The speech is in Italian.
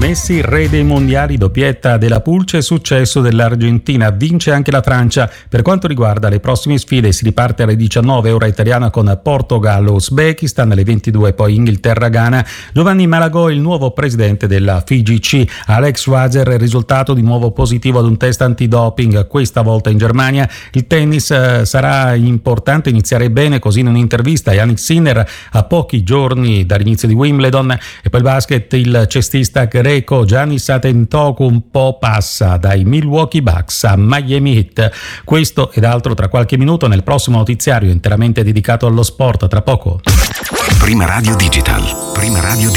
Messi, re dei mondiali, doppietta della Pulce, successo dell'Argentina, vince anche la Francia. Per quanto riguarda le prossime sfide si riparte alle 19 ora italiana con Portogallo, Uzbekistan, alle 22 poi Inghilterra-Ghana. Giovanni Malagò, il nuovo presidente della FIGC. Alex Schwarzer, il risultato di nuovo positivo ad un test antidoping, questa volta in Germania. Il tennis, sarà importante iniziare bene, così in un'intervista Jannik Sinner a pochi giorni dall'inizio di Wimbledon. E poi il basket, il cestista greco Giannis Antetokounmpo un po' passa dai Milwaukee Bucks a Miami Heat. Questo ed altro tra qualche minuto nel prossimo notiziario interamente dedicato allo sport, tra poco. Prima Radio Digital.